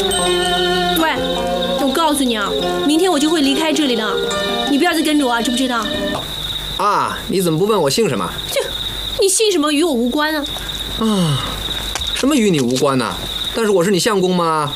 喂，我告诉你啊，明天我就会离开这里了，你不要再跟着我啊，知不知道？ 啊，你怎么不问我姓什么？ 你姓什么与我无关啊？ 啊，什么与你无关呢？但是我是你相公吗？